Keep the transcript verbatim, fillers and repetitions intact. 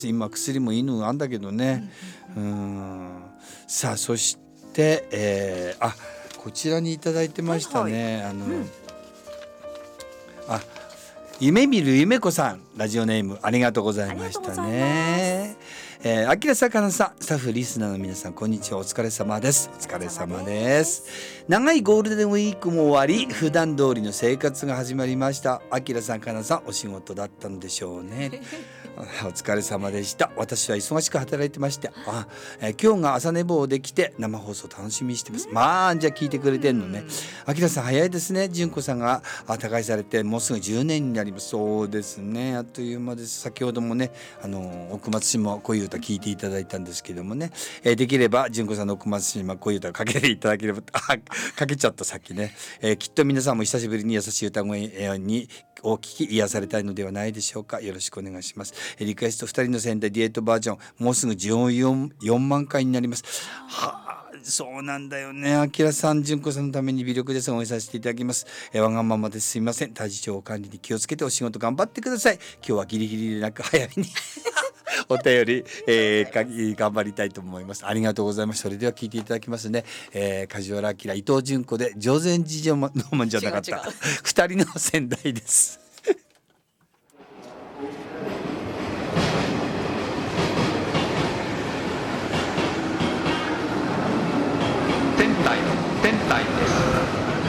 今薬も犬あんだけどね、うん、うんさあそして、えー、あこちらにいただいてましたね、はいはい、あの、うん、あ夢見る夢子さん、ラジオネームありがとうございましたね。えー、あきらさかなさん、スタッフリスナーの皆さんこんにちは、お疲れ様です。お疲れ様です。長いゴールデンウィークも終わり、普段通りの生活が始まりました。あきらさん、かなさん、お仕事だったのでしょうね。お疲れ様でした。私は忙しく働いてまして、あ、えー、今日が朝寝坊できて生放送楽しみにしてます。まあじゃあ聞いてくれてんのね。あきらさん早いですね。純子さんが他界されてもうすぐじゅうねんになります。そうですね、あっという間です。先ほどもね、あの奥松島恋歌聞いていただいたんですけどもね、えー、できれば純子さんの奥松島恋歌をかけていただければ、あかけちゃったさっきね、えー、きっと皆さんも久しぶりに優しい歌声にを聞き癒されたいのではないでしょうか。よろしくお願いします。リクエストふたりの仙台ディエットバージョン、もうすぐじゅうよん、よんまん回になります。はあ、そうなんだよね。あきらさん、純子さんのために微力ですが応援させていただきます。えわがままですいません。体調管理に気をつけてお仕事頑張ってください。今日はギリギリでなく早めにお便り、えー、頑張りたいと思います。ありがとうございます。それでは聞いていただきますね。えー、梶原明、伊藤純子で上善寺城の門じゃなかった。二人の仙台です。